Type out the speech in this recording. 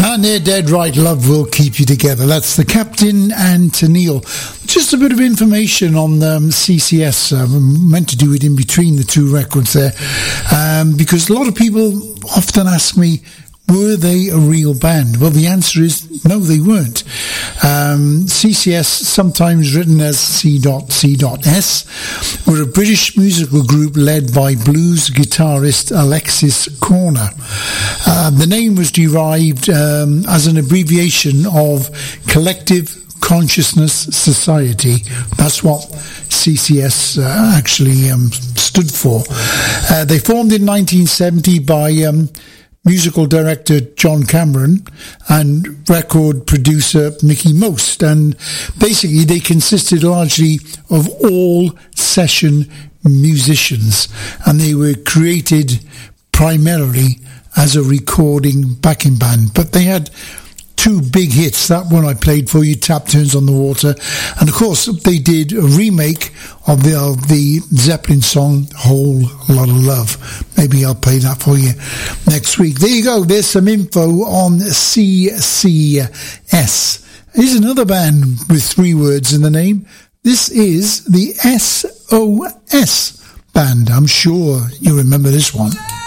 And they're dead right, love will keep you together. That's the Captain and Tennille. Just a bit of information on CCS. Meant to do it in between the two records there. Because a lot of people often ask me, were they a real band? Well, the answer is no, they weren't. CCS, sometimes written as C.C.S, were a British musical group led by blues guitarist Alexis Korner. The name was derived as an abbreviation of Collective Consciousness Society. That's what CCS actually stood for. They formed in 1970 by musical director John Cameron and record producer Mickey Most, and basically they consisted largely of all session musicians, and they were created primarily as a recording backing band. But they had two big hits. That one I played for you, Tap Turns on the Water, and of course they did a remake of the Zeppelin song Whole Lot of Love. Maybe I'll play that for you next week. There you go. There's some info on CCS. Here's another band with 3 words in the name. This is the SOS band. I'm sure you remember this one.